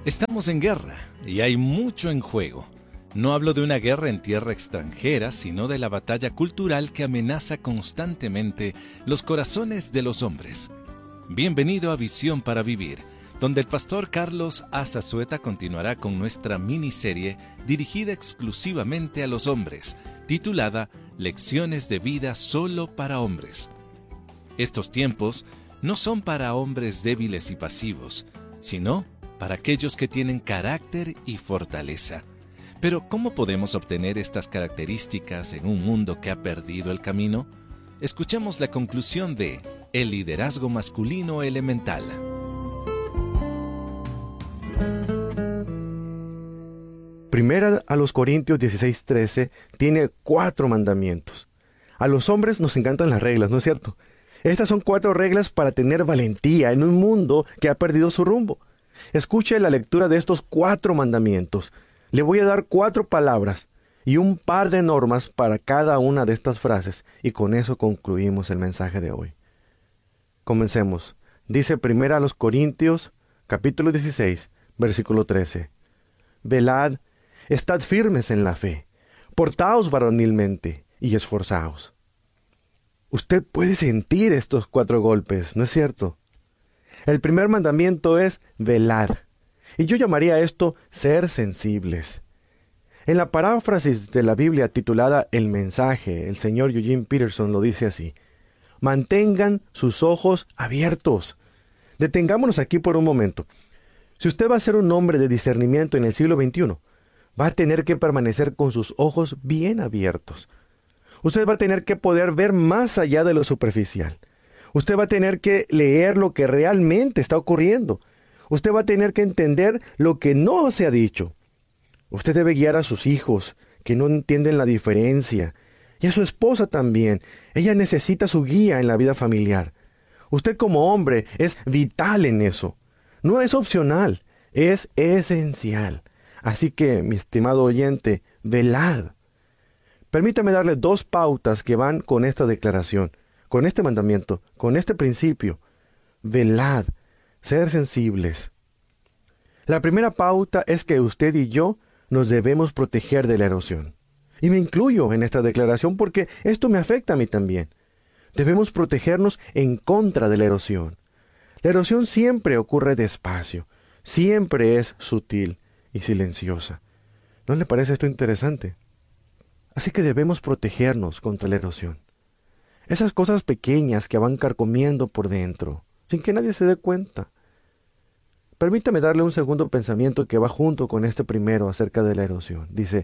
Estamos en guerra y hay mucho en juego. No hablo de una guerra en tierra extranjera, sino de la batalla cultural que amenaza constantemente los corazones de los hombres. Bienvenido a Visión para Vivir, donde el pastor Carlos Azazueta continuará con nuestra miniserie dirigida exclusivamente a los hombres, titulada Lecciones de vida solo para hombres. Estos tiempos no son para hombres débiles y pasivos, sino para aquellos que tienen carácter y fortaleza. Pero, ¿cómo podemos obtener estas características en un mundo que ha perdido el camino? Escuchemos la conclusión de El liderazgo masculino elemental. Primera a los Corintios 16:13 tiene 4 mandamientos. A los hombres nos encantan las reglas, ¿no es cierto? Estas son 4 reglas para tener valentía en un mundo que ha perdido su rumbo. Escuche la lectura de estos 4 mandamientos. Le voy a dar 4 palabras y un par de normas para cada una de estas frases, y con eso concluimos el mensaje de hoy. Comencemos. Dice Primera a los Corintios, capítulo 16, versículo 13. Velad, estad firmes en la fe, portaos varonilmente y esforzaos. Usted puede sentir estos 4 golpes, ¿no es cierto? El primer mandamiento es velar, y yo llamaría esto ser sensibles. En la paráfrasis de la Biblia titulada El mensaje, el señor Eugene Peterson lo dice así: mantengan sus ojos abiertos. Detengámonos aquí por un momento. Si usted va a ser un hombre de discernimiento en el siglo XXI, va a tener que permanecer con sus ojos bien abiertos. Usted va a tener que poder ver más allá de lo superficial. Usted va a tener que leer lo que realmente está ocurriendo. Usted va a tener que entender lo que no se ha dicho. Usted debe guiar a sus hijos, que no entienden la diferencia, y a su esposa también. Ella necesita su guía en la vida familiar. Usted como hombre es vital en eso. No es opcional, es esencial. Así que, mi estimado oyente, velad. Permítame darle 2 pautas que van con esta declaración, con este mandamiento, con este principio. Velad, ser sensibles. La primera pauta es que usted y yo nos debemos proteger de la erosión. Y me incluyo en esta declaración porque esto me afecta a mí también. Debemos protegernos en contra de la erosión. La erosión siempre ocurre despacio, siempre es sutil y silenciosa. ¿No le parece esto interesante? Así que debemos protegernos contra la erosión. Esas cosas pequeñas que van carcomiendo por dentro, sin que nadie se dé cuenta. Permítame darle un segundo pensamiento que va junto con este primero acerca de la erosión. Dice,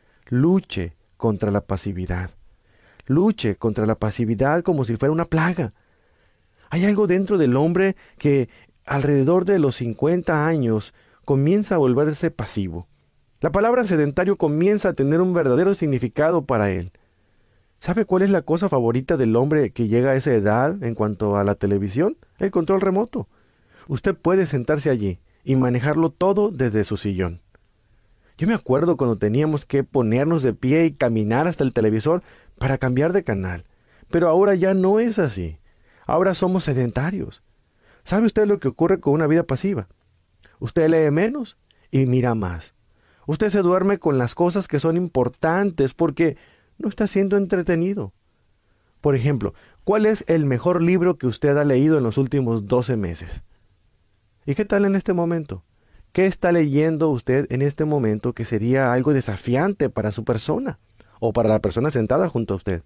luche contra la pasividad. Luche contra la pasividad como si fuera una plaga. Hay algo dentro del hombre que alrededor de los 50 años comienza a volverse pasivo. La palabra sedentario comienza a tener un verdadero significado para él. ¿Sabe cuál es la cosa favorita del hombre que llega a esa edad en cuanto a la televisión? El control remoto. Usted puede sentarse allí y manejarlo todo desde su sillón. Yo me acuerdo cuando teníamos que ponernos de pie y caminar hasta el televisor para cambiar de canal. Pero ahora ya no es así. Ahora somos sedentarios. ¿Sabe usted lo que ocurre con una vida pasiva? Usted lee menos y mira más. Usted se duerme con las cosas que son importantes porque no está siendo entretenido. Por ejemplo, ¿cuál es el mejor libro que usted ha leído en los últimos 12 meses? ¿Y qué tal en este momento? ¿Qué está leyendo usted en este momento que sería algo desafiante para su persona o para la persona sentada junto a usted?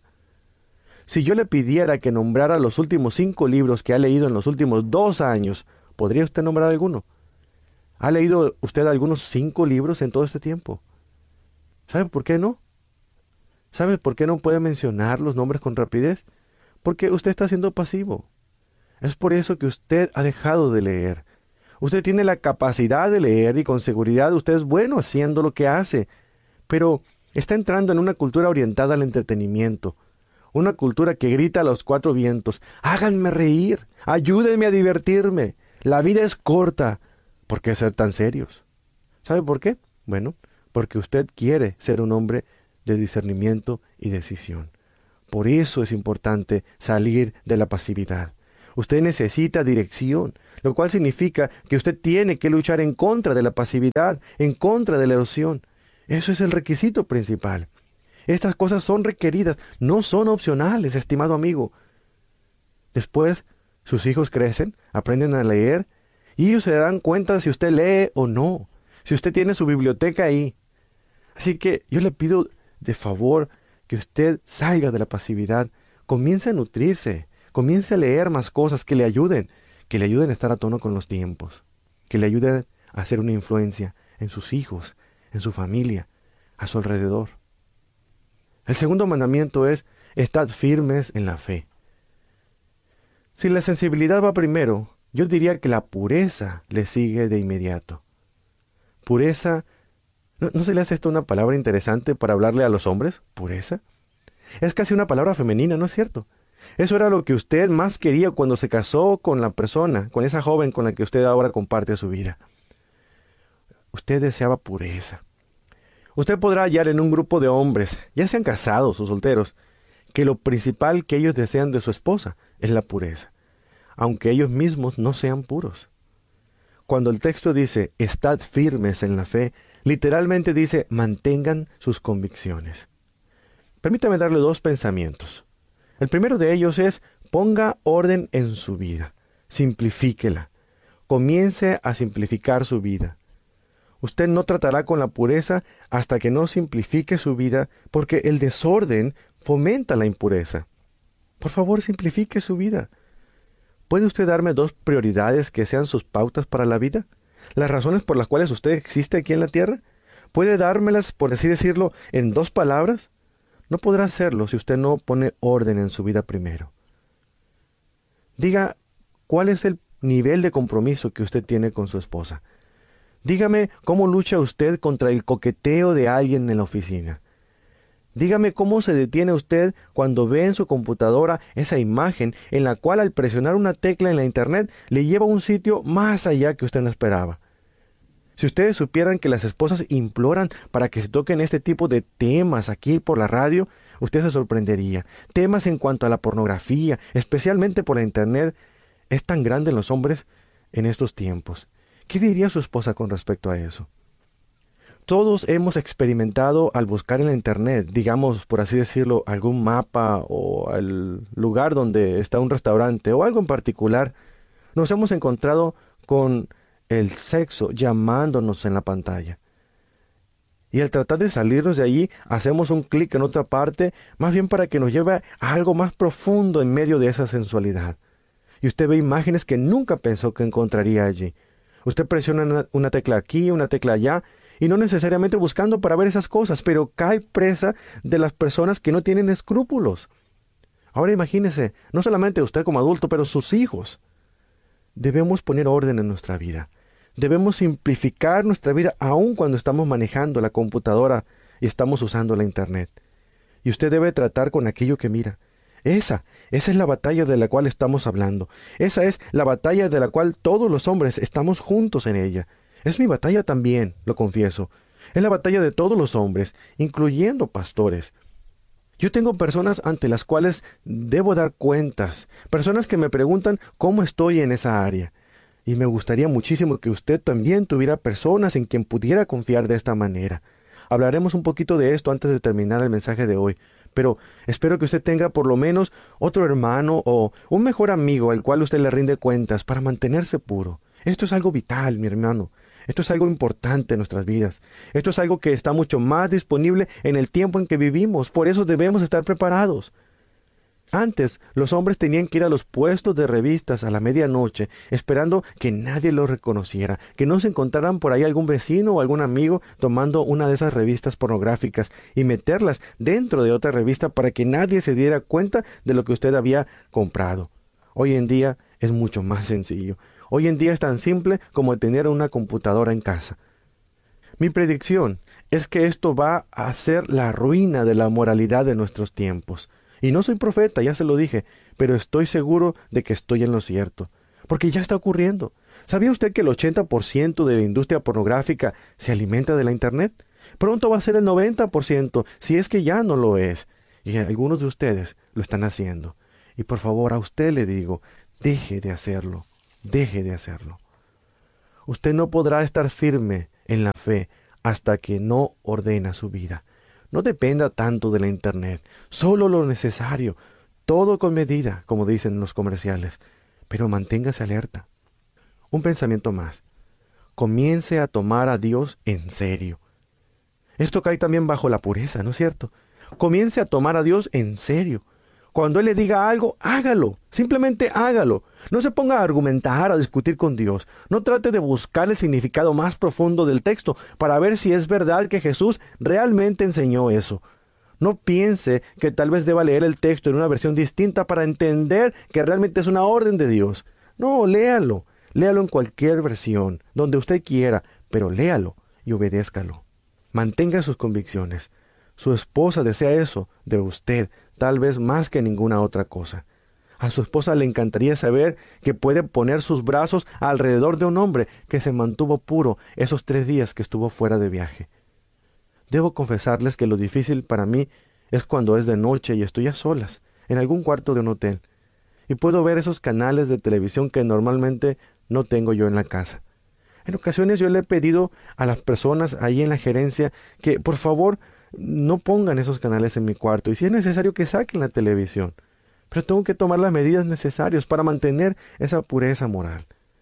Si yo le pidiera que nombrara los últimos 5 libros que ha leído en los últimos 2 años, ¿podría usted nombrar alguno? ¿Ha leído usted algunos 5 libros en todo este tiempo? ¿Sabe por qué no? ¿Sabe por qué no puede mencionar los nombres con rapidez? Porque usted está siendo pasivo. Es por eso que usted ha dejado de leer. Usted tiene la capacidad de leer y con seguridad usted es bueno haciendo lo que hace, pero está entrando en una cultura orientada al entretenimiento, una cultura que grita a los 4 vientos: háganme reír, ayúdenme a divertirme, la vida es corta, ¿por qué ser tan serios? ¿Sabe por qué? Bueno, porque usted quiere ser un hombre de discernimiento y decisión. Por eso es importante salir de la pasividad. Usted necesita dirección, lo cual significa que usted tiene que luchar en contra de la pasividad, en contra de la erosión. Eso es el requisito principal. Estas cosas son requeridas, no son opcionales, estimado amigo. Después, sus hijos crecen, aprenden a leer, y ellos se darán cuenta si usted lee o no, si usted tiene su biblioteca ahí. Así que yo le pido de favor que usted salga de la pasividad, comience a nutrirse, comience a leer más cosas que le ayuden a estar a tono con los tiempos, que le ayuden a hacer una influencia en sus hijos, en su familia, a su alrededor. El segundo mandamiento es: estad firmes en la fe. Si la sensibilidad va primero, yo diría que la pureza le sigue de inmediato. Pureza, ¿no se le hace esto una palabra interesante para hablarle a los hombres? ¿Pureza? Es casi una palabra femenina, ¿no es cierto? Eso era lo que usted más quería cuando se casó con la persona, con esa joven con la que usted ahora comparte su vida. Usted deseaba pureza. Usted podrá hallar en un grupo de hombres, ya sean casados o solteros, que lo principal que ellos desean de su esposa es la pureza, aunque ellos mismos no sean puros. Cuando el texto dice, estad firmes en la fe, literalmente dice, mantengan sus convicciones. Permítame darle dos pensamientos. El primero de ellos es, ponga orden en su vida, simplifíquela, comience a simplificar su vida. Usted no tratará con la pureza hasta que no simplifique su vida, porque el desorden fomenta la impureza. Por favor, simplifique su vida. ¿Puede usted darme dos prioridades que sean sus pautas para la vida? ¿Las razones por las cuales usted existe aquí en la tierra? ¿Puede dármelas, por así decirlo, en dos palabras? No podrá hacerlo si usted no pone orden en su vida primero. Diga, ¿cuál es el nivel de compromiso que usted tiene con su esposa? Dígame cómo lucha usted contra el coqueteo de alguien en la oficina. Dígame cómo se detiene usted cuando ve en su computadora esa imagen en la cual al presionar una tecla en la internet le lleva a un sitio más allá que usted no esperaba. Si ustedes supieran que las esposas imploran para que se toquen este tipo de temas aquí por la radio, usted se sorprendería. Temas en cuanto a la pornografía, especialmente por la internet, es tan grande en los hombres en estos tiempos. ¿Qué diría su esposa con respecto a eso? Todos hemos experimentado al buscar en la internet, digamos, por así decirlo, algún mapa o el lugar donde está un restaurante o algo en particular, nos hemos encontrado con el sexo llamándonos en la pantalla. Y al tratar de salirnos de allí, hacemos un clic en otra parte, más bien para que nos lleve a algo más profundo en medio de esa sensualidad. Y usted ve imágenes que nunca pensó que encontraría allí. Usted presiona una tecla aquí, una tecla allá, y no necesariamente buscando para ver esas cosas, pero cae presa de las personas que no tienen escrúpulos. Ahora imagínese, no solamente usted como adulto, pero sus hijos. Debemos poner orden en nuestra vida. Debemos simplificar nuestra vida aun cuando estamos manejando la computadora y estamos usando la internet. Y usted debe tratar con aquello que mira. Esa es la batalla de la cual estamos hablando. Esa es la batalla de la cual todos los hombres estamos juntos en ella. Es mi batalla también, lo confieso. Es la batalla de todos los hombres, incluyendo pastores. Yo tengo personas ante las cuales debo dar cuentas, personas que me preguntan cómo estoy en esa área. Y me gustaría muchísimo que usted también tuviera personas en quien pudiera confiar de esta manera. Hablaremos un poquito de esto antes de terminar el mensaje de hoy, pero espero que usted tenga por lo menos otro hermano o un mejor amigo al cual usted le rinde cuentas para mantenerse puro. Esto es algo vital, mi hermano. Esto es algo importante en nuestras vidas. Esto es algo que está mucho más disponible en el tiempo en que vivimos. Por eso debemos estar preparados. Antes, los hombres tenían que ir a los puestos de revistas a la medianoche, esperando que nadie los reconociera, que no se encontraran por ahí algún vecino o algún amigo tomando una de esas revistas pornográficas y meterlas dentro de otra revista para que nadie se diera cuenta de lo que usted había comprado. Hoy en día es mucho más sencillo. Hoy en día es tan simple como tener una computadora en casa. Mi predicción es que esto va a ser la ruina de la moralidad de nuestros tiempos. Y no soy profeta, ya se lo dije, pero estoy seguro de que estoy en lo cierto, porque ya está ocurriendo. ¿Sabía usted que el 80% de la industria pornográfica se alimenta de la internet? Pronto va a ser el 90%, si es que ya no lo es. Y algunos de ustedes lo están haciendo. Y por favor, a usted le digo, deje de hacerlo, deje de hacerlo. Usted no podrá estar firme en la fe hasta que no ordena su vida. No dependa tanto de la internet, solo lo necesario, todo con medida, como dicen los comerciales, pero manténgase alerta. Un pensamiento más. Comience a tomar a Dios en serio. Esto cae también bajo la pureza, ¿no es cierto? Comience a tomar a Dios en serio. Cuando Él le diga algo, hágalo. Simplemente hágalo. No se ponga a argumentar, a discutir con Dios. No trate de buscar el significado más profundo del texto para ver si es verdad que Jesús realmente enseñó eso. No piense que tal vez deba leer el texto en una versión distinta para entender que realmente es una orden de Dios. No, léalo. Léalo en cualquier versión, donde usted quiera, pero léalo y obedézcalo. Mantenga sus convicciones. Su esposa desea eso de usted, tal vez más que ninguna otra cosa. A su esposa le encantaría saber que puede poner sus brazos alrededor de un hombre que se mantuvo puro esos 3 días que estuvo fuera de viaje. Debo confesarles que lo difícil para mí es cuando es de noche y estoy a solas, en algún cuarto de un hotel, y puedo ver esos canales de televisión que normalmente no tengo yo en la casa. En ocasiones yo le he pedido a las personas ahí en la gerencia que por favor no pongan esos canales en mi cuarto, y si es necesario que saquen la televisión. Pero tengo que tomar las medidas necesarias para mantener esa pureza moral.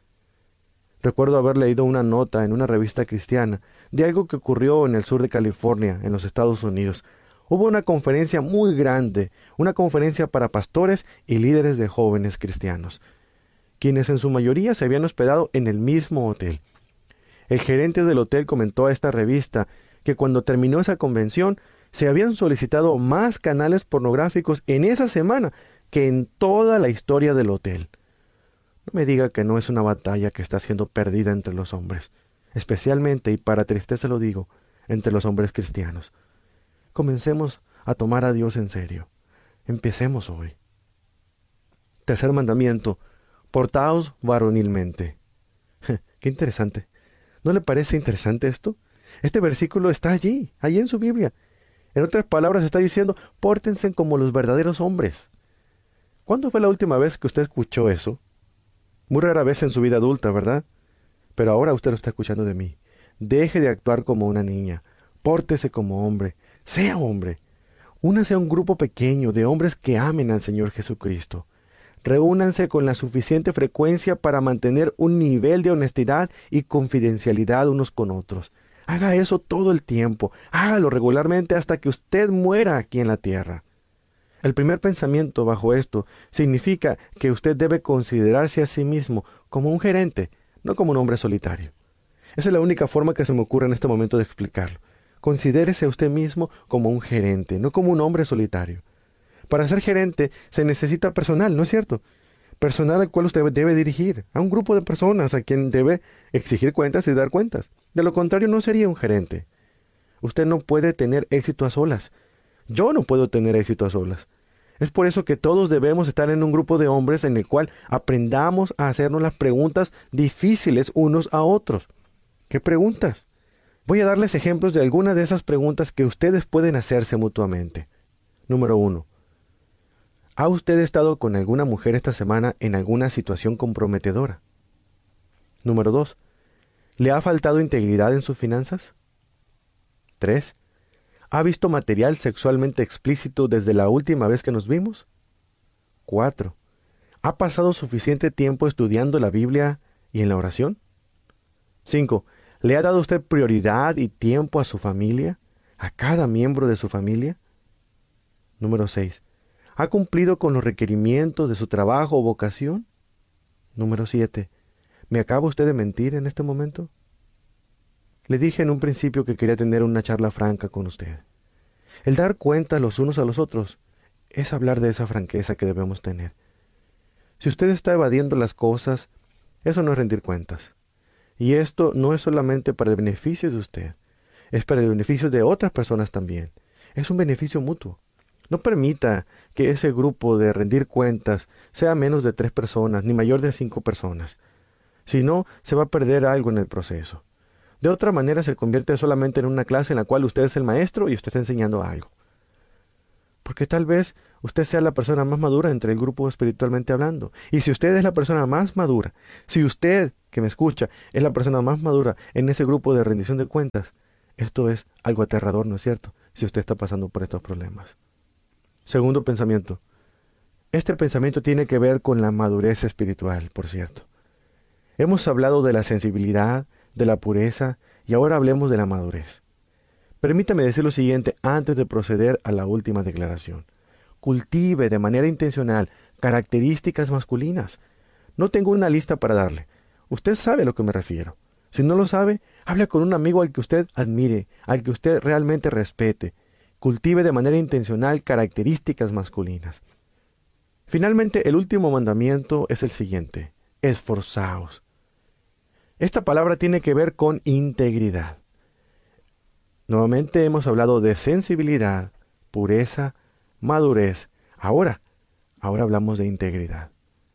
Recuerdo haber leído una nota en una revista cristiana de algo que ocurrió en el sur de California, en los Estados Unidos. Hubo una conferencia muy grande, una conferencia para pastores y líderes de jóvenes cristianos, quienes en su mayoría se habían hospedado en el mismo hotel. El gerente del hotel comentó a esta revista que cuando terminó esa convención se habían solicitado más canales pornográficos en esa semana que en toda la historia del hotel. No me diga que no es una batalla que está siendo perdida entre los hombres, especialmente, y para tristeza lo digo, entre los hombres cristianos. Comencemos a tomar a Dios en serio. Empecemos hoy. Tercer mandamiento: portaos varonilmente. Qué interesante. ¿No le parece interesante esto? Este versículo está allí en su Biblia. En otras palabras, está diciendo, pórtense como los verdaderos hombres. ¿Cuándo fue la última vez que usted escuchó eso? Muy rara vez en su vida adulta, ¿verdad? Pero ahora usted lo está escuchando de mí. Deje de actuar como una niña. Pórtese como hombre. Sea hombre. Únase a un grupo pequeño de hombres que amen al Señor Jesucristo. Reúnanse con la suficiente frecuencia para mantener un nivel de honestidad y confidencialidad unos con otros. Haga eso todo el tiempo. Hágalo regularmente hasta que usted muera aquí en la tierra. El primer pensamiento bajo esto significa que usted debe considerarse a sí mismo como un gerente, no como un hombre solitario. Esa es la única forma que se me ocurre en este momento de explicarlo. Considérese a usted mismo como un gerente, no como un hombre solitario. Para ser gerente se necesita personal, ¿no es cierto? Personal al cual usted debe dirigir, a un grupo de personas a quien debe exigir cuentas y dar cuentas. De lo contrario, no sería un gerente. Usted no puede tener éxito a solas. Yo no puedo tener éxito a solas. Es por eso que todos debemos estar en un grupo de hombres en el cual aprendamos a hacernos las preguntas difíciles unos a otros. ¿Qué preguntas? Voy a darles ejemplos de algunas de esas preguntas que ustedes pueden hacerse mutuamente. Número 1. ¿Ha usted estado con alguna mujer esta semana en alguna situación comprometedora? Número 2. ¿Le ha faltado integridad en sus finanzas? 3. ¿Ha visto material sexualmente explícito desde la última vez que nos vimos? 4. ¿Ha pasado suficiente tiempo estudiando la Biblia y en la oración? 5. ¿Le ha dado usted prioridad y tiempo a su familia, a cada miembro de su familia? Número 6. ¿Ha cumplido con los requerimientos de su trabajo o vocación? Número 7. ¿Me acaba usted de mentir en este momento? Le dije en un principio que quería tener una charla franca con usted. El dar cuenta los unos a los otros es hablar de esa franqueza que debemos tener. Si usted está evadiendo las cosas, eso no es rendir cuentas. Y esto no es solamente para el beneficio de usted, es para el beneficio de otras personas también. Es un beneficio mutuo. No permita que ese grupo de rendir cuentas sea menos de 3 personas, ni mayor de 5 personas. Si no, se va a perder algo en el proceso. De otra manera se convierte solamente en una clase en la cual usted es el maestro y usted está enseñando algo. Porque tal vez usted sea la persona más madura entre el grupo espiritualmente hablando. Y si usted es la persona más madura, si usted que me escucha es la persona más madura en ese grupo de rendición de cuentas, esto es algo aterrador, ¿no es cierto? Si usted está pasando por estos problemas. Segundo pensamiento. Este pensamiento tiene que ver con la madurez espiritual, por cierto. Hemos hablado de la sensibilidad, de la pureza, y ahora hablemos de la madurez. Permítame decir lo siguiente antes de proceder a la última declaración. Cultive de manera intencional características masculinas. No tengo una lista para darle. Usted sabe a lo que me refiero. Si no lo sabe, hable con un amigo al que usted admire, al que usted realmente respete. Cultive de manera intencional características masculinas. Finalmente, el último mandamiento es el siguiente. Esforzaos. Esta palabra tiene que ver con integridad. Nuevamente hemos hablado de sensibilidad, pureza, madurez. Ahora hablamos de integridad.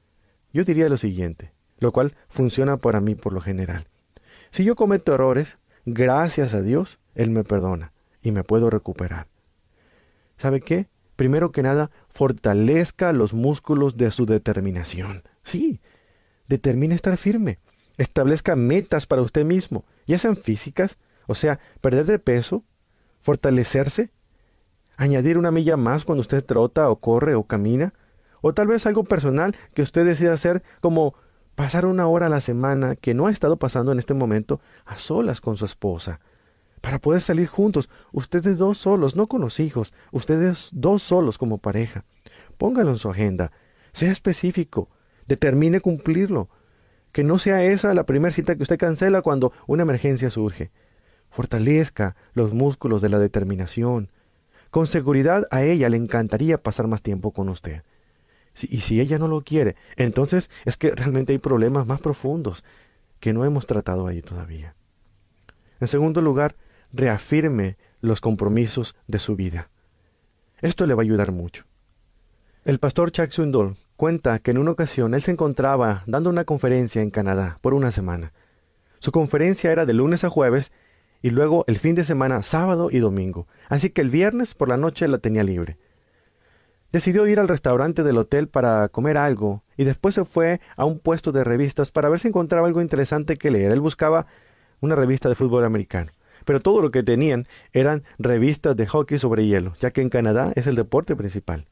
Yo diría lo siguiente, lo cual funciona para mí por lo general. Si yo cometo errores, gracias a Dios, Él me perdona y me puedo recuperar. ¿Sabe qué? Primero que nada, fortalezca los músculos de su determinación. Sí, determine estar firme. Establezca metas para usted mismo, ya sean físicas, o sea, perder de peso, fortalecerse, añadir una milla más cuando usted trota o corre o camina, o tal vez algo personal que usted decida hacer, como pasar 1 hora a la semana que no ha estado pasando en este momento a solas con su esposa, para poder salir juntos, ustedes 2 solos, no con los hijos, ustedes 2 solos como pareja. Póngalo en su agenda, sea específico, determine cumplirlo, que no sea esa la primera cita que usted cancela cuando una emergencia surge. Fortalezca los músculos de la determinación. Con seguridad a ella le encantaría pasar más tiempo con usted. Y si ella no lo quiere, entonces es que realmente hay problemas más profundos que no hemos tratado ahí todavía. En segundo lugar, reafirme los compromisos de su vida. Esto le va a ayudar mucho. El pastor Chuck Swindoll cuenta que en una ocasión él se encontraba dando una conferencia en Canadá por 1 semana. Su conferencia era de lunes a jueves y luego el fin de semana sábado y domingo, así que el viernes por la noche la tenía libre. Decidió ir al restaurante del hotel para comer algo y después se fue a un puesto de revistas para ver si encontraba algo interesante que leer. Él buscaba una revista de fútbol americano, pero todo lo que tenían eran revistas de hockey sobre hielo, ya que en Canadá es el deporte principal.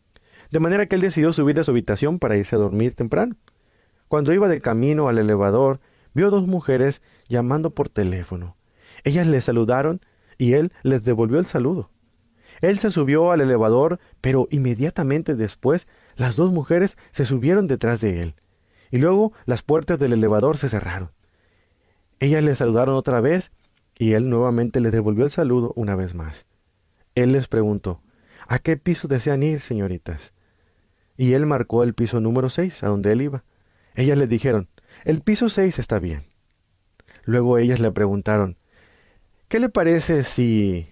De manera que él decidió subir a su habitación para irse a dormir temprano. Cuando iba de camino al elevador, vio 2 mujeres llamando por teléfono. Ellas le saludaron y él les devolvió el saludo. Él se subió al elevador, pero inmediatamente después las 2 mujeres se subieron detrás de él. Y luego las puertas del elevador se cerraron. Ellas le saludaron otra vez y él nuevamente les devolvió el saludo una vez más. Él les preguntó, ¿a qué piso desean ir, señoritas? Y él marcó el piso número 6, a donde él iba. Ellas le dijeron, el piso 6 está bien. Luego ellas le preguntaron, ¿qué le parece si...?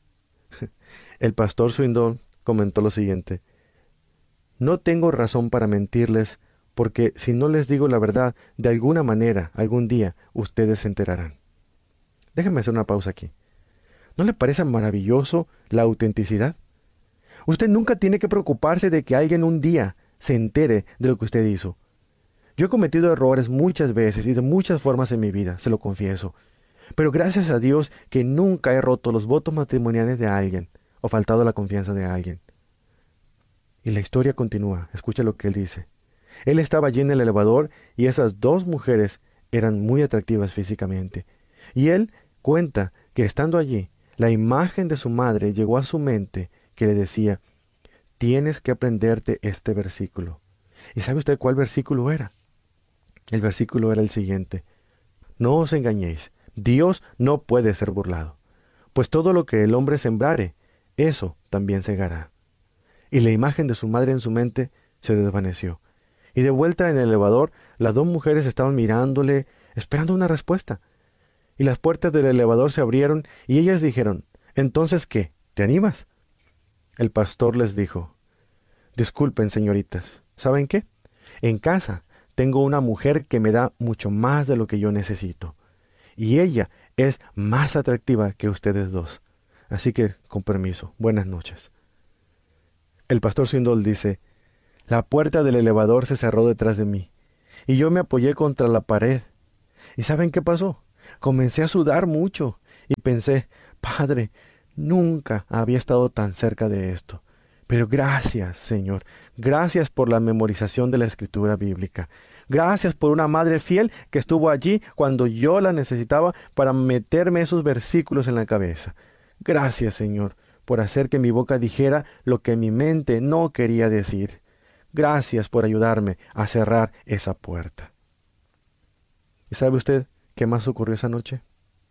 El pastor Swindoll comentó lo siguiente, no tengo razón para mentirles, porque si no les digo la verdad, de alguna manera, algún día, ustedes se enterarán. Déjenme hacer una pausa aquí. ¿No le parece maravilloso la autenticidad? Usted nunca tiene que preocuparse de que alguien un día se entere de lo que usted hizo. Yo he cometido errores muchas veces y de muchas formas en mi vida, se lo confieso. Pero gracias a Dios que nunca he roto los votos matrimoniales de alguien o faltado la confianza de alguien. Y la historia continúa. Escucha lo que él dice. Él estaba allí en el elevador y esas 2 mujeres eran muy atractivas físicamente. Y él cuenta que estando allí, la imagen de su madre llegó a su mente que le decía, tienes que aprenderte este versículo. ¿Y sabe usted cuál versículo era? El versículo era el siguiente. No os engañéis, Dios no puede ser burlado, pues todo lo que el hombre sembrare, eso también segará. Y la imagen de su madre en su mente se desvaneció. Y de vuelta en el elevador, las 2 mujeres estaban mirándole, esperando una respuesta. Y las puertas del elevador se abrieron y ellas dijeron, ¿entonces qué? ¿Te animas? El pastor les dijo, disculpen, señoritas, ¿saben qué? En casa tengo una mujer que me da mucho más de lo que yo necesito. Y ella es más atractiva que ustedes 2. Así que, con permiso, buenas noches. El pastor Swindoll dice, la puerta del elevador se cerró detrás de mí y yo me apoyé contra la pared. ¿Y saben qué pasó? Comencé a sudar mucho y pensé, Padre, nunca había estado tan cerca de esto. Pero gracias, Señor, gracias por la memorización de la Escritura bíblica. Gracias por una madre fiel que estuvo allí cuando yo la necesitaba para meterme esos versículos en la cabeza. Gracias, Señor, por hacer que mi boca dijera lo que mi mente no quería decir. Gracias por ayudarme a cerrar esa puerta. ¿Y sabe usted qué más ocurrió esa noche?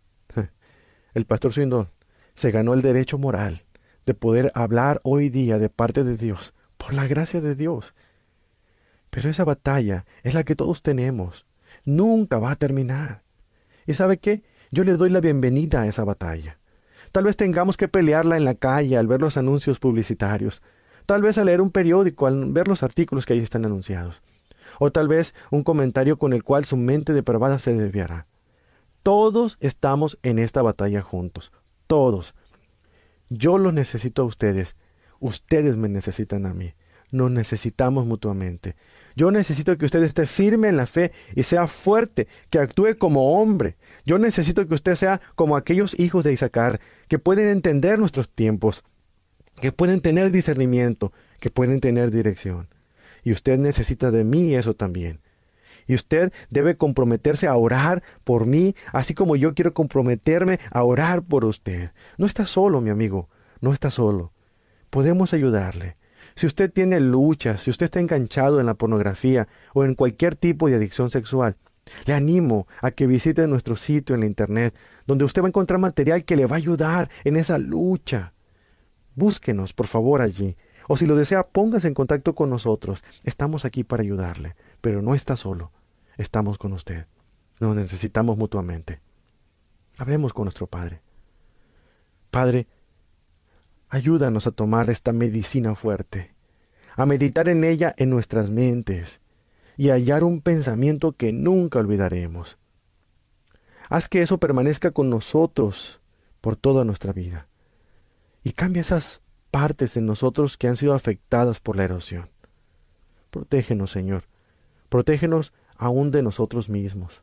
El pastor Swindoll se ganó el derecho moral de poder hablar hoy día de parte de Dios, por la gracia de Dios. Pero esa batalla es la que todos tenemos. Nunca va a terminar. ¿Y sabe qué? Yo le doy la bienvenida a esa batalla. Tal vez tengamos que pelearla en la calle al ver los anuncios publicitarios. Tal vez al leer un periódico, al ver los artículos que ahí están anunciados. O tal vez un comentario con el cual su mente depravada se desviará. Todos estamos en esta batalla juntos. Todos. Yo los necesito a ustedes. Ustedes me necesitan a mí. Nos necesitamos mutuamente. Yo necesito que usted esté firme en la fe y sea fuerte, que actúe como hombre. Yo necesito que usted sea como aquellos hijos de Isaacar, que pueden entender nuestros tiempos, que pueden tener discernimiento, que pueden tener dirección. Y usted necesita de mí eso también. Y usted debe comprometerse a orar por mí, así como yo quiero comprometerme a orar por usted. No está solo, mi amigo, no está solo. Podemos ayudarle. Si usted tiene luchas, si usted está enganchado en la pornografía o en cualquier tipo de adicción sexual, le animo a que visite nuestro sitio en la internet, donde usted va a encontrar material que le va a ayudar en esa lucha. Búsquenos, por favor, allí. O si lo desea, póngase en contacto con nosotros. Estamos aquí para ayudarle, pero no está solo. Estamos con usted. Nos necesitamos mutuamente. Hablemos con nuestro Padre. Padre, ayúdanos a tomar esta medicina fuerte, a meditar en ella en nuestras mentes y a hallar un pensamiento que nunca olvidaremos. Haz que eso permanezca con nosotros por toda nuestra vida y cambia esas partes de nosotros que han sido afectadas por la erosión. Protégenos, Señor. Protégenos aún de nosotros mismos.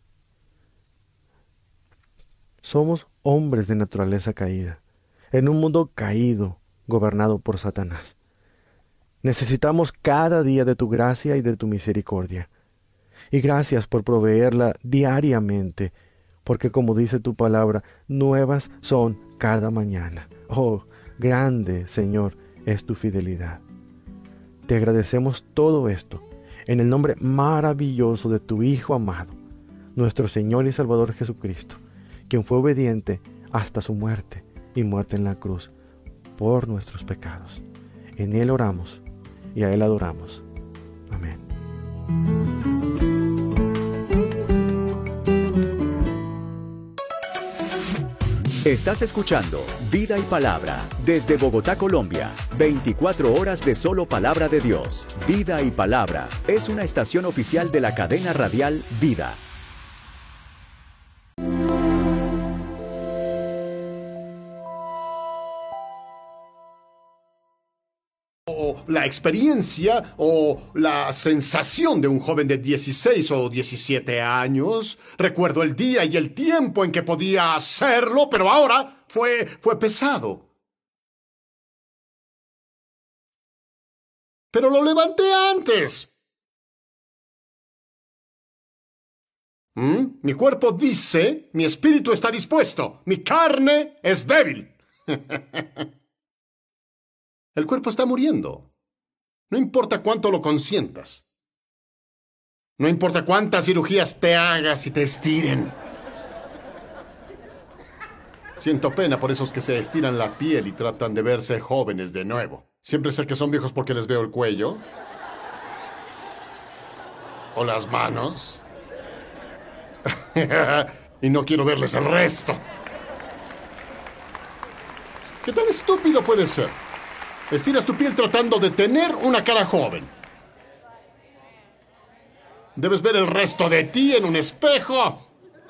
Somos hombres de naturaleza caída, en un mundo caído, gobernado por Satanás. Necesitamos cada día de tu gracia y de tu misericordia. Y gracias por proveerla diariamente, porque como dice tu palabra, nuevas son cada mañana. Oh, grande, Señor, es tu fidelidad. Te agradecemos todo esto, en el nombre maravilloso de tu Hijo amado, nuestro Señor y Salvador Jesucristo, quien fue obediente hasta su muerte y muerte en la cruz por nuestros pecados. En Él oramos y a Él adoramos. Amén. Estás escuchando Vida y Palabra desde Bogotá, Colombia. 24 horas de solo palabra de Dios. Vida y Palabra es una estación oficial de la cadena radial Vida. La experiencia o la sensación de un joven de 16 o 17 años. Recuerdo el día y el tiempo en que podía hacerlo, pero ahora fue pesado. Pero lo levanté antes. Mi cuerpo dice, mi espíritu está dispuesto, mi carne es débil. El cuerpo está muriendo. No importa cuánto lo consientas. No importa cuántas cirugías te hagas y te estiren. Siento pena por esos que se estiran la piel y tratan de verse jóvenes de nuevo. Siempre sé que son viejos porque les veo el cuello. O las manos. Y no quiero verles el resto. ¿Qué tan estúpido puede ser? Estiras tu piel tratando de tener una cara joven. Debes ver el resto de ti en un espejo.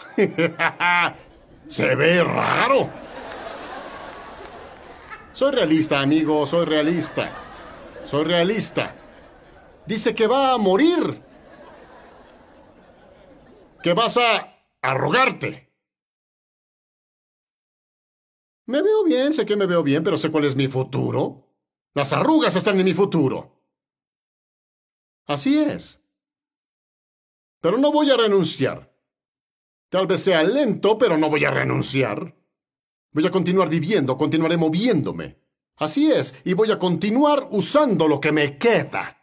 Se ve raro. Soy realista, amigo, soy realista. Soy realista. Dice que va a morir. Que vas a arrugarte. Me veo bien, sé que me veo bien, pero sé cuál es mi futuro. Las arrugas están en mi futuro. Así es. Pero no voy a renunciar. Tal vez sea lento, pero no voy a renunciar. Voy a continuar viviendo, continuaré moviéndome. Así es, y voy a continuar usando lo que me queda.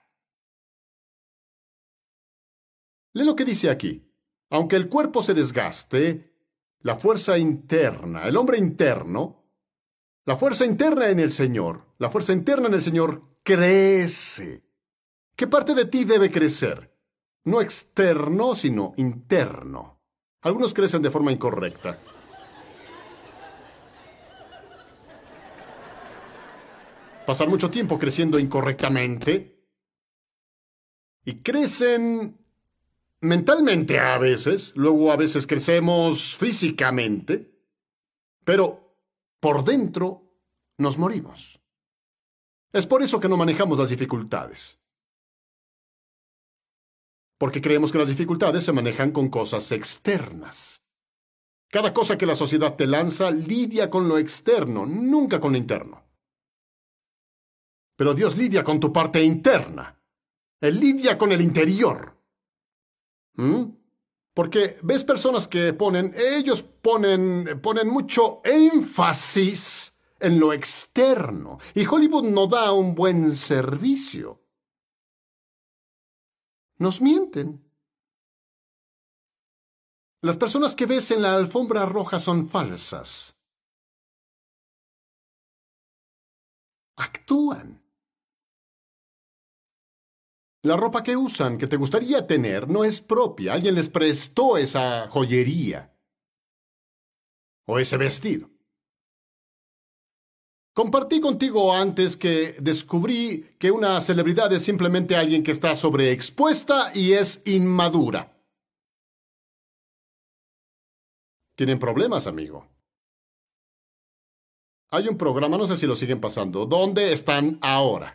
Lee lo que dice aquí. Aunque el cuerpo se desgaste, la fuerza interna, el hombre interno, la fuerza interna en el Señor, la fuerza interna en el Señor crece. ¿Qué parte de ti debe crecer? No externo, sino interno. Algunos crecen de forma incorrecta. Pasan mucho tiempo creciendo incorrectamente y crecen mentalmente a veces, luego a veces crecemos físicamente, pero por dentro nos morimos. Es por eso que no manejamos las dificultades. Porque creemos que las dificultades se manejan con cosas externas. Cada cosa que la sociedad te lanza lidia con lo externo, nunca con lo interno. Pero Dios lidia con tu parte interna. Él lidia con el interior. Porque ves personas que ponen mucho énfasis en lo externo. Y Hollywood no da un buen servicio. Nos mienten. Las personas que ves en la alfombra roja son falsas. Actúan. La ropa que usan, que te gustaría tener, no es propia. Alguien les prestó esa joyería. O ese vestido. Compartí contigo antes que descubrí que una celebridad es simplemente alguien que está sobreexpuesta y es inmadura. Tienen problemas, amigo. Hay un programa, no sé si lo siguen pasando. ¿Dónde están ahora?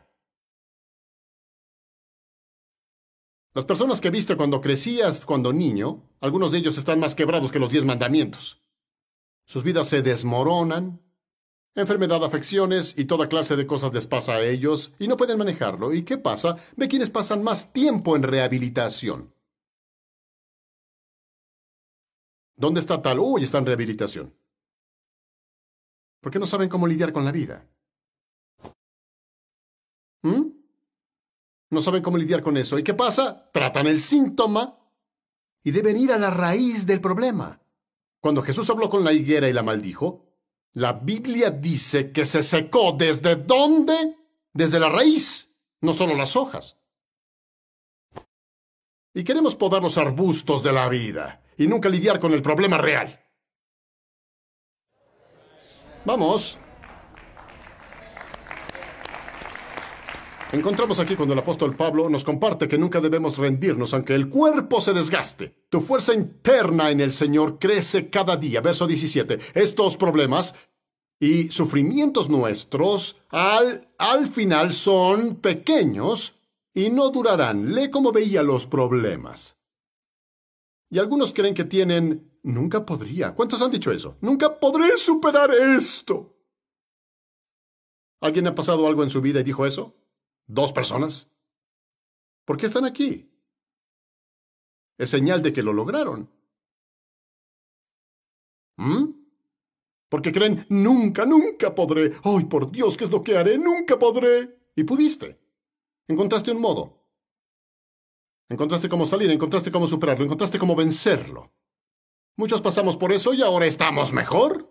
Las personas que viste cuando crecías, cuando niño, algunos de ellos están más quebrados que los 10 mandamientos. Sus vidas se desmoronan. Enfermedad, afecciones y toda clase de cosas les pasa a ellos y no pueden manejarlo. ¿Y qué pasa? Ve quienes pasan más tiempo en rehabilitación. ¿Dónde está tal? Uy, está en rehabilitación. ¿Por qué no saben cómo lidiar con la vida? No saben cómo lidiar con eso. ¿Y qué pasa? Tratan el síntoma y deben ir a la raíz del problema. Cuando Jesús habló con la higuera y la maldijo, la Biblia dice que se secó. ¿Desde dónde? Desde la raíz, no solo las hojas. Y queremos podar los arbustos de la vida y nunca lidiar con el problema real. Vamos. Encontramos aquí cuando el apóstol Pablo nos comparte que nunca debemos rendirnos aunque el cuerpo se desgaste. Tu fuerza interna en el Señor crece cada día. Verso 17. Estos problemas y sufrimientos nuestros al final son pequeños y no durarán. Lee cómo veía los problemas. Y algunos creen que tienen, nunca podría. ¿Cuántos han dicho eso? Nunca podré superar esto. ¿Alguien ha pasado algo en su vida y dijo eso? 2 personas. ¿Por qué están aquí? Es señal de que lo lograron. Porque creen, nunca podré. ¡Ay, por Dios, qué es lo que haré! ¡Nunca podré! Y pudiste. Encontraste un modo. Encontraste cómo salir, encontraste cómo superarlo, encontraste cómo vencerlo. Muchos pasamos por eso y ahora estamos mejor.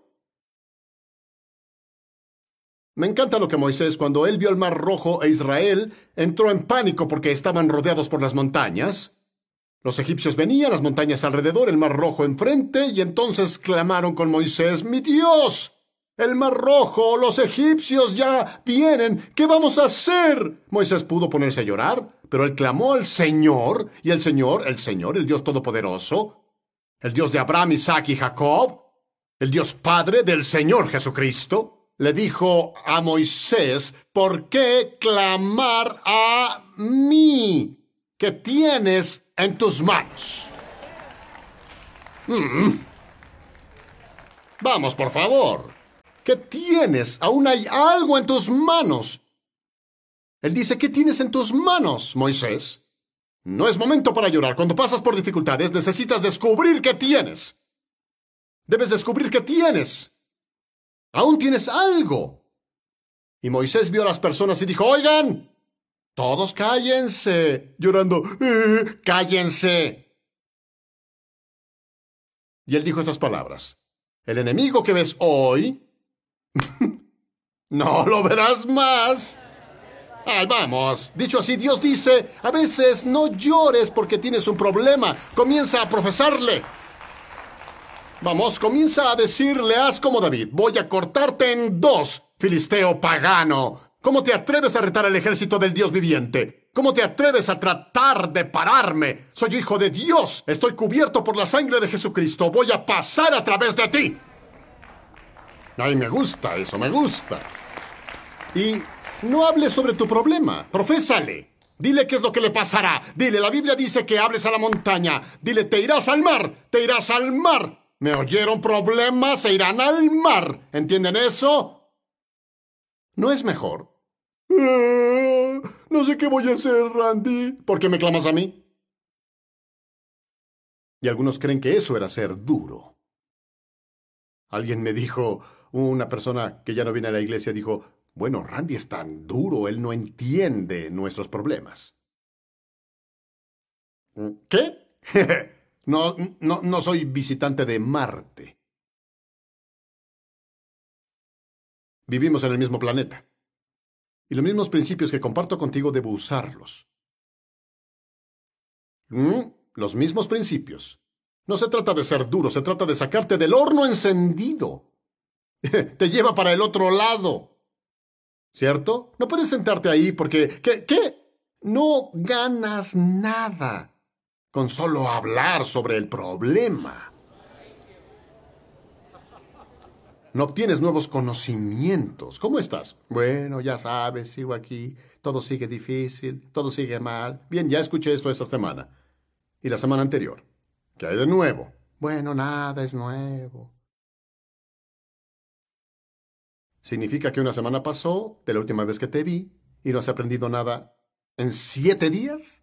Me encanta lo que Moisés, cuando él vio el mar rojo e Israel, entró en pánico porque estaban rodeados por las montañas. Los egipcios venían, las montañas alrededor, el mar rojo enfrente, y entonces clamaron con Moisés, ¡Mi Dios! ¡El mar rojo! ¡Los egipcios ya vienen! ¿Qué vamos a hacer? Moisés pudo ponerse a llorar, pero él clamó al Señor, y el Señor, el Dios Todopoderoso, el Dios de Abraham, Isaac y Jacob, el Dios Padre del Señor Jesucristo, le dijo a Moisés, ¿por qué clamar a mí? ¿Qué tienes en tus manos? Vamos, por favor. ¿Qué tienes? Aún hay algo en tus manos. Él dice, ¿qué tienes en tus manos, Moisés? No es momento para llorar. Cuando pasas por dificultades, necesitas descubrir qué tienes. Debes descubrir qué tienes. Aún tienes algo. Y Moisés vio a las personas y dijo, oigan, todos cállense, llorando, cállense. Y él dijo estas palabras, el enemigo que ves hoy, no lo verás más. Ay, vamos. Dicho así, Dios dice, a veces no llores porque tienes un problema. Comienza a profesarle. Vamos, comienza a decirle, haz como David, voy a cortarte en dos, filisteo pagano. ¿Cómo te atreves a retar al ejército del Dios viviente? ¿Cómo te atreves a tratar de pararme? Soy hijo de Dios, estoy cubierto por la sangre de Jesucristo, voy a pasar a través de ti. Ay, me gusta eso, me gusta. Y no hables sobre tu problema, profésale. Dile qué es lo que le pasará. Dile, la Biblia dice que hables a la montaña. Dile, te irás al mar, te irás al mar. ¿Me oyeron? Problemas se irán al mar. ¿Entienden eso? ¿No es mejor? No sé qué voy a hacer, Randy. ¿Por qué me clamas a mí? Y algunos creen que eso era ser duro. Alguien me dijo, una persona que ya no viene a la iglesia dijo, bueno, Randy es tan duro, él no entiende nuestros problemas. ¿Qué? No soy visitante de Marte. Vivimos en el mismo planeta. Y los mismos principios que comparto contigo debo usarlos. Los mismos principios. No se trata de ser duro, se trata de sacarte del horno encendido. Te lleva para el otro lado. ¿Cierto? No puedes sentarte ahí porque... ¿Qué? No ganas nada con solo hablar sobre el problema. No obtienes nuevos conocimientos. ¿Cómo estás? Bueno, ya sabes, sigo aquí. Todo sigue difícil, todo sigue mal. Bien, ya escuché esto esta semana. Y la semana anterior. ¿Qué hay de nuevo? Bueno, nada es nuevo. ¿Significa que una semana pasó de la última vez que te vi y no has aprendido nada en 7 días?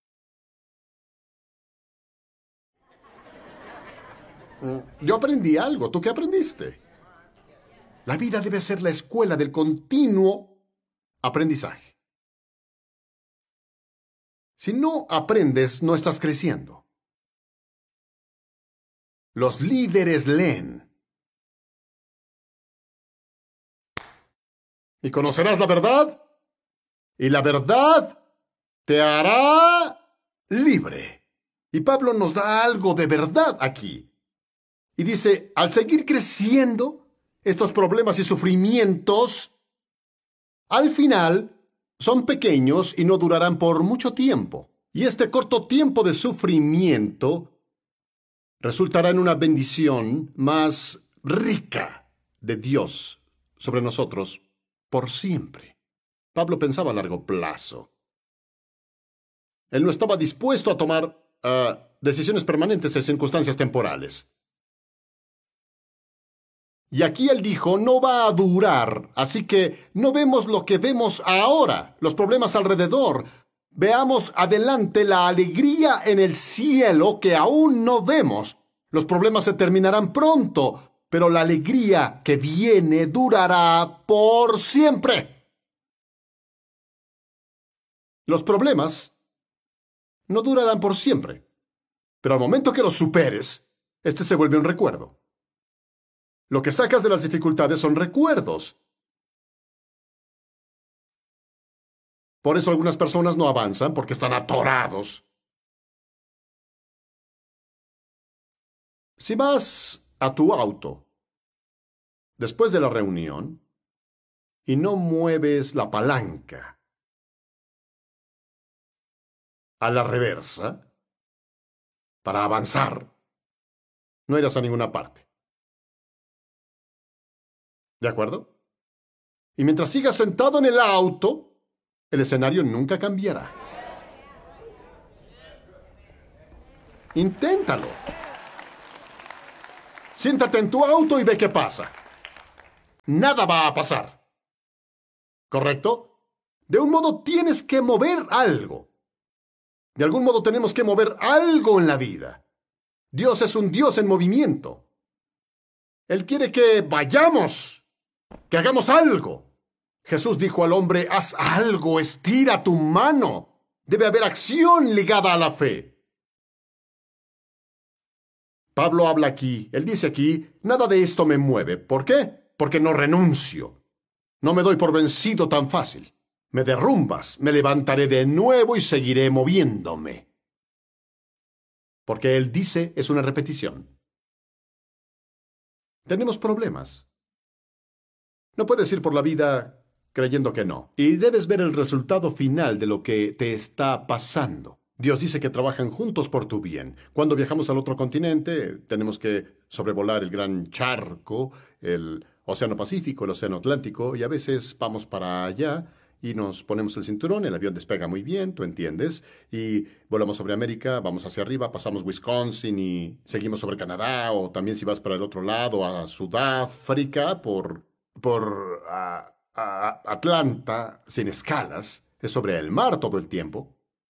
Yo aprendí algo. ¿Tú qué aprendiste? La vida debe ser la escuela del continuo aprendizaje. Si no aprendes, no estás creciendo. Los líderes leen. Y conocerás la verdad, y la verdad te hará libre. Y Pablo nos da algo de verdad aquí. Y dice, al seguir creciendo, estos problemas y sufrimientos, al final, son pequeños y no durarán por mucho tiempo. Y este corto tiempo de sufrimiento resultará en una bendición más rica de Dios sobre nosotros por siempre. Pablo pensaba a largo plazo. Él no estaba dispuesto a tomar decisiones permanentes en circunstancias temporales. Y aquí él dijo, no va a durar, así que no vemos lo que vemos ahora, los problemas alrededor. Veamos adelante la alegría en el cielo que aún no vemos. Los problemas se terminarán pronto, pero la alegría que viene durará por siempre. Los problemas no durarán por siempre, pero al momento que los superes, este se vuelve un recuerdo. Lo que sacas de las dificultades son recuerdos. Por eso algunas personas no avanzan porque están atorados. Si vas a tu auto después de la reunión y no mueves la palanca a la reversa para avanzar, no irás a ninguna parte. ¿De acuerdo? Y mientras sigas sentado en el auto, el escenario nunca cambiará. Inténtalo. Siéntate en tu auto y ve qué pasa. Nada va a pasar. ¿Correcto? De un modo tienes que mover algo. De algún modo tenemos que mover algo en la vida. Dios es un Dios en movimiento. Él quiere que vayamos, que hagamos algo. Jesús dijo al hombre, haz algo, estira tu mano. Debe haber acción ligada a la fe. Pablo habla aquí, él dice aquí, nada de esto me mueve. ¿Por qué? Porque no renuncio. No me doy por vencido tan fácil. Me derrumbas, me levantaré de nuevo y seguiré moviéndome. Porque él dice es una repetición. Tenemos problemas. No puedes ir por la vida creyendo que no. Y debes ver el resultado final de lo que te está pasando. Dios dice que trabajan juntos por tu bien. Cuando viajamos al otro continente, tenemos que sobrevolar el gran charco, el Océano Pacífico, el Océano Atlántico, y a veces vamos para allá y nos ponemos el cinturón, el avión despega muy bien, tú entiendes, y volamos sobre América, vamos hacia arriba, pasamos Wisconsin y seguimos sobre Canadá, o también si vas para el otro lado, a Sudáfrica, por Atlanta, sin escalas, es sobre el mar todo el tiempo.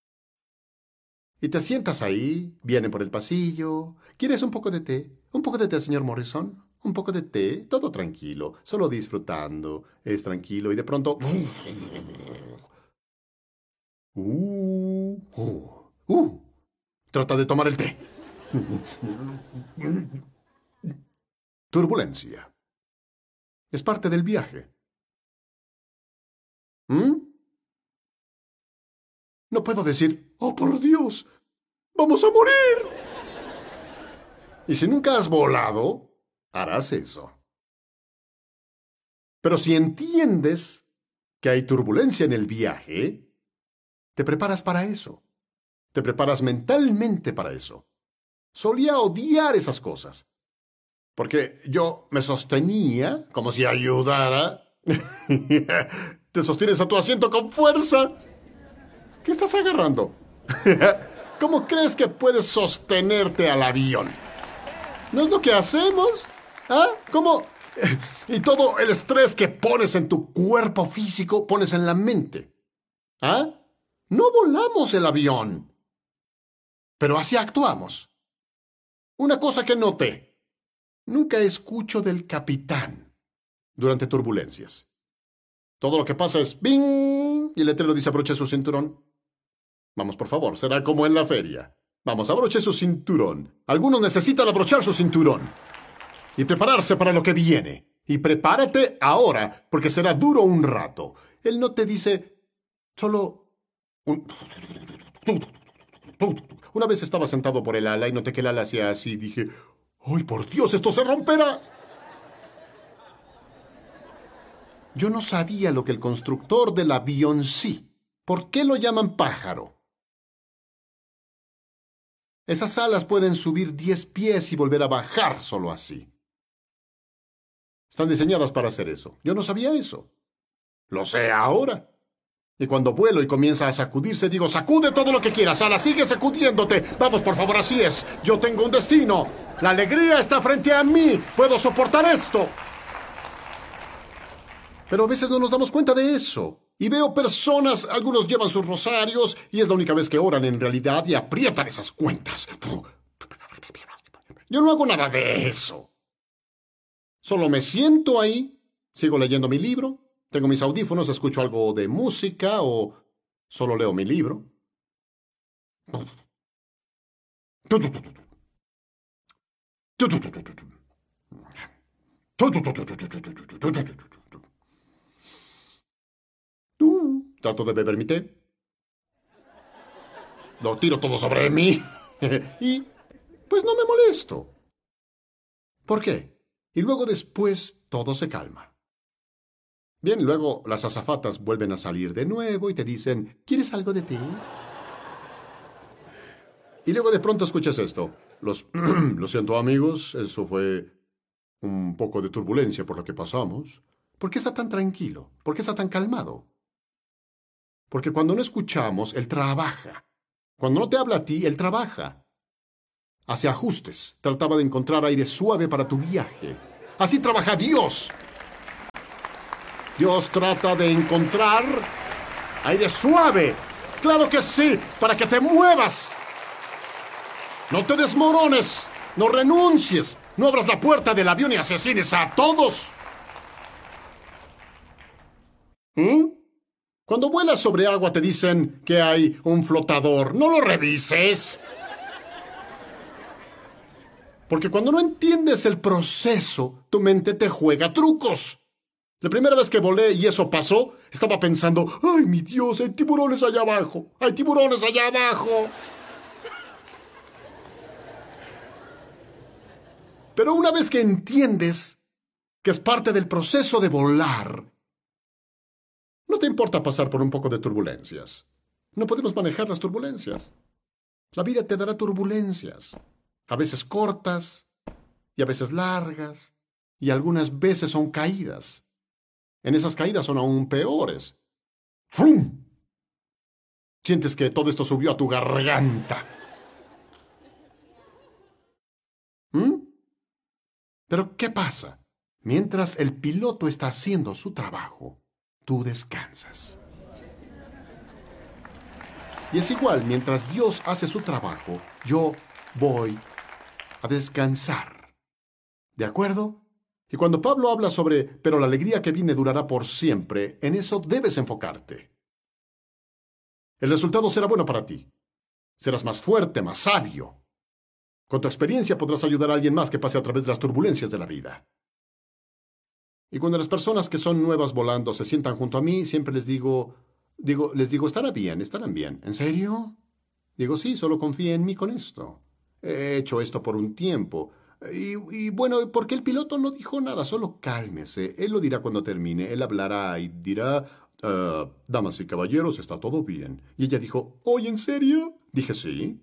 Y te sientas ahí, vienen por el pasillo. ¿Quieres un poco de té? ¿Un poco de té, señor Morrison? ¿Un poco de té? Todo tranquilo, solo disfrutando. Es tranquilo y de pronto... Trata de tomar el té. Turbulencia. Es parte del viaje. No puedo decir, ¡oh, por Dios! ¡Vamos a morir! Y si nunca has volado, harás eso. Pero si entiendes que hay turbulencia en el viaje, te preparas para eso. Te preparas mentalmente para eso. Solía odiar esas cosas. Porque yo me sostenía como si ayudara. Te sostienes a tu asiento con fuerza. ¿Qué estás agarrando? ¿Cómo crees que puedes sostenerte al avión? ¿No es lo que hacemos? ¿Ah? ¿Cómo? Y todo el estrés que pones en tu cuerpo físico, pones en la mente. ¿Ah? No volamos el avión. Pero así actuamos. Una cosa que noté. Nunca escucho del capitán durante turbulencias. Todo lo que pasa es ¡bing! Y el letrero dice abroche su cinturón. Vamos, por favor, será como en la feria. Vamos, abroche su cinturón. Algunos necesitan abrochar su cinturón. Y prepararse para lo que viene. Y prepárate ahora, porque será duro un rato. Él no te dice solo... Una vez estaba sentado por el ala y noté que el ala hacía así y dije, ¡ay, por Dios, esto se romperá! Yo no sabía lo que el constructor del avión sí. ¿Por qué lo llaman pájaro? Esas alas pueden subir 10 pies y volver a bajar solo así. Están diseñadas para hacer eso. Yo no sabía eso. Lo sé ahora. Y cuando vuelo y comienza a sacudirse, digo, sacude todo lo que quieras, ala, sigue sacudiéndote. Vamos, por favor, así es. Yo tengo un destino. La alegría está frente a mí. Puedo soportar esto. Pero a veces no nos damos cuenta de eso. Y veo personas, algunos llevan sus rosarios y es la única vez que oran en realidad y aprietan esas cuentas. Yo no hago nada de eso. Solo me siento ahí, sigo leyendo mi libro, tengo mis audífonos, escucho algo de música o solo leo mi libro. Trato de beber mi té. Lo tiro todo sobre mí. Y pues no me molesto. ¿Por qué? Y luego después todo se calma. Bien, luego las azafatas vuelven a salir de nuevo y te dicen, ¿quieres algo de té? Y luego de pronto escuchas esto. Lo siento, amigos, eso fue un poco de turbulencia por lo que pasamos. ¿Por qué está tan tranquilo? ¿Por qué está tan calmado? Porque cuando no escuchamos, Él trabaja. Cuando no te habla a ti, Él trabaja. Hace ajustes. Trataba de encontrar aire suave para tu viaje. Así trabaja Dios. Dios trata de encontrar aire suave. Claro que sí, para que te muevas. No te desmorones. No renuncies. No abras la puerta del avión y asesines a todos. Cuando vuelas sobre agua te dicen que hay un flotador. No lo revises. Porque cuando no entiendes el proceso, tu mente te juega trucos. La primera vez que volé y eso pasó, estaba pensando, ¡ay, mi Dios, hay tiburones allá abajo! ¡Hay tiburones allá abajo! Pero una vez que entiendes que es parte del proceso de volar, no te importa pasar por un poco de turbulencias. No podemos manejar las turbulencias. La vida te dará turbulencias. A veces cortas y a veces largas y algunas veces son caídas. En esas caídas son aún peores. ¡Fum! Sientes que todo esto subió a tu garganta. Pero ¿qué pasa? Mientras el piloto está haciendo su trabajo, tú descansas. Y es igual, mientras Dios hace su trabajo, yo voy a descansar. ¿De acuerdo? Y cuando Pablo habla sobre, pero la alegría que viene durará por siempre, en eso debes enfocarte. El resultado será bueno para ti. Serás más fuerte, más sabio. Con tu experiencia podrás ayudar a alguien más que pase a través de las turbulencias de la vida. Y cuando las personas que son nuevas volando se sientan junto a mí, siempre les digo, estarán bien. ¿En serio? Digo, sí, solo confía en mí con esto. He hecho esto por un tiempo. Y bueno, ¿por qué el piloto no dijo nada? Solo cálmese. Él lo dirá cuando termine. Él hablará y dirá, damas y caballeros, está todo bien. Y ella dijo, ¿oye, en serio? Dije, sí.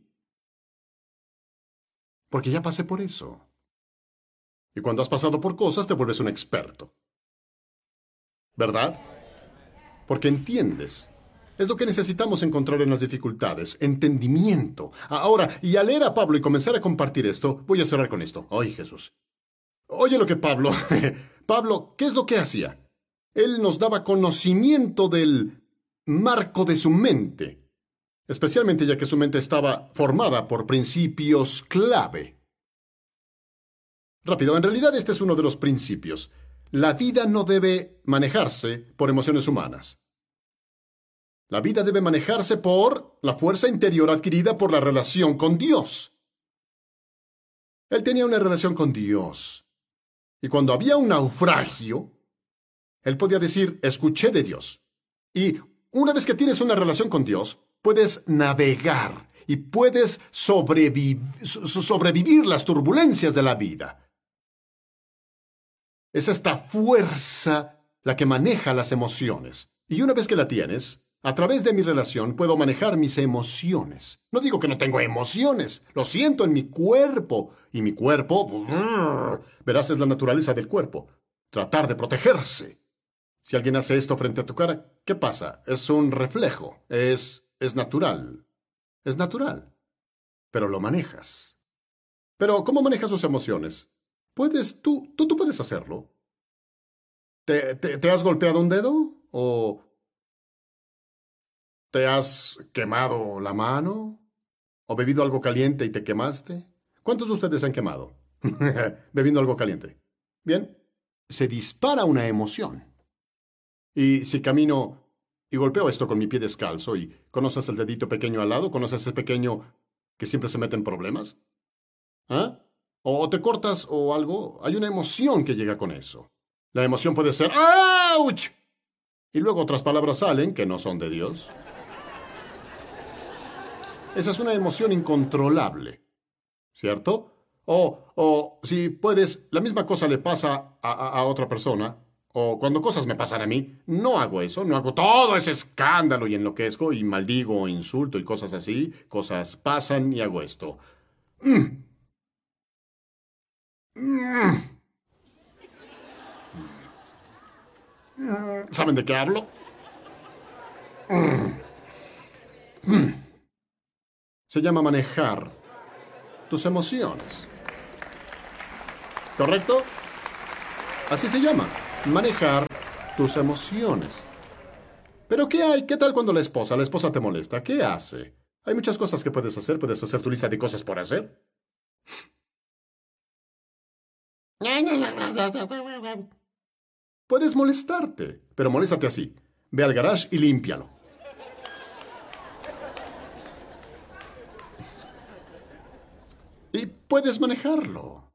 Porque ya pasé por eso. Y cuando has pasado por cosas, te vuelves un experto. ¿Verdad? Porque entiendes. Es lo que necesitamos encontrar en las dificultades, entendimiento. Ahora, y al leer a Pablo y comenzar a compartir esto, voy a cerrar con esto. ¡Ay, Jesús! Oye lo que Pablo... Pablo, ¿qué es lo que hacía? Él nos daba conocimiento del marco de su mente. Especialmente ya que su mente estaba formada por principios clave. Rápido, en realidad este es uno de los principios. La vida no debe manejarse por emociones humanas. La vida debe manejarse por la fuerza interior adquirida por la relación con Dios. Él tenía una relación con Dios. Y cuando había un naufragio, él podía decir, escuché de Dios. Y una vez que tienes una relación con Dios, puedes navegar y puedes sobrevivir las turbulencias de la vida. Es esta fuerza la que maneja las emociones. Y una vez que la tienes, a través de mi relación puedo manejar mis emociones. No digo que no tengo emociones, lo siento en mi cuerpo. Y mi cuerpo, verás, es la naturaleza del cuerpo. Tratar de protegerse. Si alguien hace esto frente a tu cara, ¿qué pasa? Es un reflejo, es natural. Es natural. Pero lo manejas. Pero, ¿cómo manejas sus emociones? Tú puedes hacerlo. ¿Te has golpeado un dedo? ¿O te has quemado la mano? ¿O bebido algo caliente y te quemaste? ¿Cuántos de ustedes se han quemado? Bebiendo algo caliente. Bien, se dispara una emoción. Y si camino y golpeo esto con mi pie descalzo y conoces el dedito pequeño al lado, conoces ese pequeño que siempre se mete en problemas, ¿ah? O te cortas o algo, hay una emoción que llega con eso. La emoción puede ser ¡ouch! Y luego otras palabras salen que no son de Dios. Esa es una emoción incontrolable, ¿cierto? O si puedes, la misma cosa le pasa a otra persona, o cuando cosas me pasan a mí, no hago eso, no hago todo ese escándalo y enloquezco y maldigo o insulto y cosas así. Cosas pasan y hago esto. ¿Saben de qué hablo? Se llama manejar tus emociones. ¿Correcto? Así se llama, manejar tus emociones. ¿Pero qué hay? ¿Qué tal cuando la esposa te molesta? ¿Qué hace? Hay muchas cosas que puedes hacer. Puedes hacer tu lista de cosas por hacer. Puedes molestarte, pero moléstate así. Ve al garage y límpialo. Y puedes manejarlo.